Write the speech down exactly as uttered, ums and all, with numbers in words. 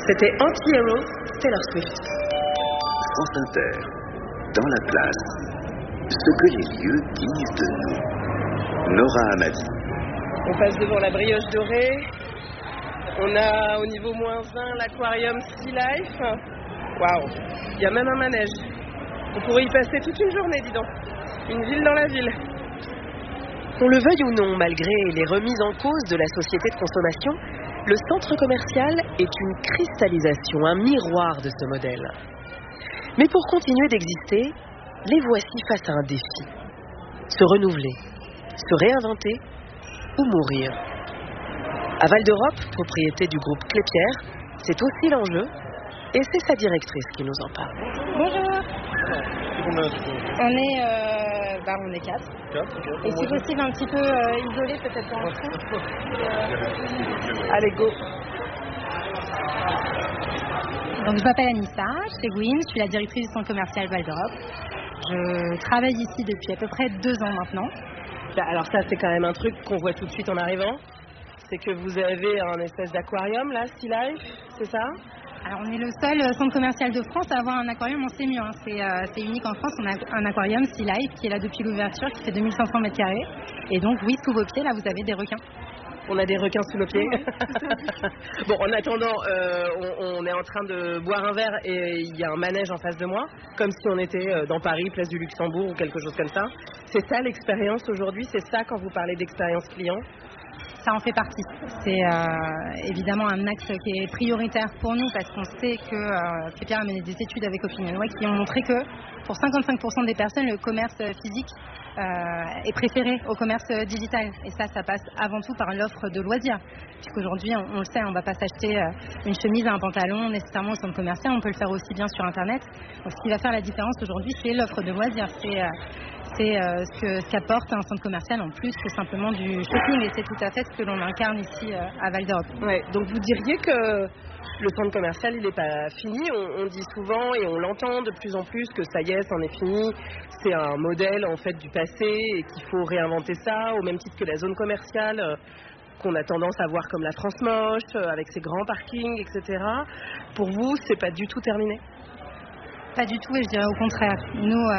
C'était Anti-Hero, Taylor Swift. France Inter, dans la place, ce que les lieux disent de nous. Nora Hamadi. On passe devant la brioche dorée. On a au niveau moins un l'aquarium Sea Life. Waouh, il y a même un manège. On pourrait y passer toute une journée, dis donc. Une ville dans la ville. Qu'on le veuille ou non, malgré les remises en cause de la société de consommation, le centre commercial est une cristallisation, un miroir de ce modèle. Mais pour continuer d'exister, les voici face à un défi. Se renouveler, se réinventer ou mourir. À Val d'Europe, propriété du groupe Klépierre, c'est aussi l'enjeu et c'est sa directrice qui nous en parle. Bonjour. Combien, du coup On est, euh, bah on est quatre. Quatre, ok. Et si possible un petit peu euh, isolé peut-être dans le fond. Allez, go. Donc je m'appelle Anissa, je suis Gwyn, je suis la directrice du centre commercial Val d'Europe. Je travaille ici depuis à peu près deux ans maintenant. Alors ça, c'est quand même un truc qu'on voit tout de suite en arrivant. C'est que vous avez un espèce d'aquarium là, Sea Life, c'est ça? Alors on est le seul centre commercial de France à avoir un aquarium en sémur. Hein. C'est, euh, c'est unique en France, on a un aquarium Sea Life qui est là depuis l'ouverture, qui fait deux mille cinq cents mètres carrés. Et donc oui, sous vos pieds, là vous avez des requins. On a des requins sous nos pieds. Bon, en attendant, euh, on, on est en train de boire un verre et il y a un manège en face de moi, comme si on était dans Paris, place du Luxembourg ou quelque chose comme ça. C'est ça l'expérience aujourd'hui? C'est ça quand vous parlez d'expérience client? Ça en fait partie. C'est euh, évidemment un axe qui est prioritaire pour nous parce qu'on sait que euh, Klépierre a mené des études avec Opinionway qui ont montré que pour cinquante-cinq pour cent des personnes, le commerce physique euh, est préféré au commerce digital. Et ça, ça passe avant tout par l'offre de loisirs. Puisqu'aujourd'hui, on, on le sait, on ne va pas s'acheter euh, une chemise et un pantalon nécessairement au centre commercial. On peut le faire aussi bien sur Internet. Donc, ce qui va faire la différence aujourd'hui, c'est l'offre de loisirs. C'est... Euh, C'est euh, ce, que, ce qu'apporte un centre commercial en plus que simplement du shopping et c'est tout à fait ce que l'on incarne ici euh, à Val d'Europe. Ouais, donc vous diriez que le centre commercial il n'est pas fini, on, on dit souvent et on l'entend de plus en plus que ça y est, c'en est fini, c'est un modèle en fait du passé et qu'il faut réinventer ça au même titre que la zone commerciale euh, qu'on a tendance à voir comme la France moche euh, avec ses grands parkings, et cetera. Pour vous, c'est pas du tout terminé? Pas du tout et je dirais au contraire. Nous, euh,